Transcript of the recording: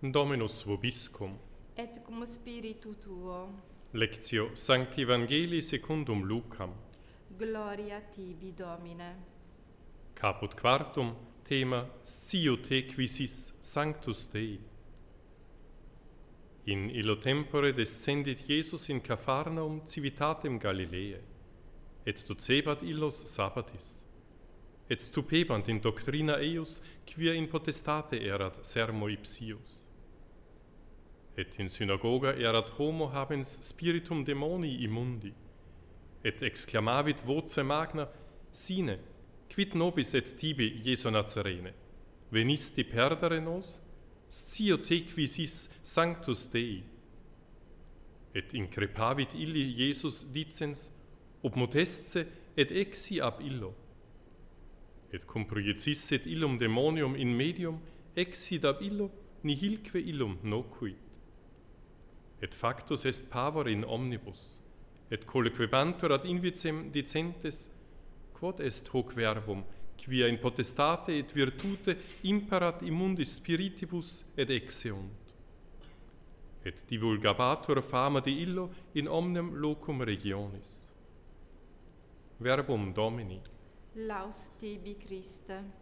Dominus vobiscum. et cum spiritu tuo. Lectio Sancti Evangelii secundum Lucam. Gloria tibi, Domine. Caput quartum, thema Scio te quisis Sanctus Dei. In illo tempore descendit Iesus in Capharnaum civitatem Galileae, et ducebat illos sabbatis, et stupebant in doctrina eius, quia in potestate erat sermo ipsius. Et in synagoga erat homo habens spiritum demoni immundi, et exclamavit voce magna, Sine, quid nobis et tibi, Iesu Nazarene, venisti perdere nos? Scio te quisis Sanctus Dei. Et increpavit illi Iesus dicens, ob mutesce et exi ab illo. Et cum proiectisset illum demonium in medium, exit ab illo, nihilque illum nocuit. Et factus est pavor in omnibus, et colloquebantur ad invicem dicentes, quod est hoc verbum, quia in potestate et virtute imperat immundis spiritibus et exeunt. Et divulgabatur fama de illo in omnem locum regionis. Verbum Domini. Laus tibi, Christe.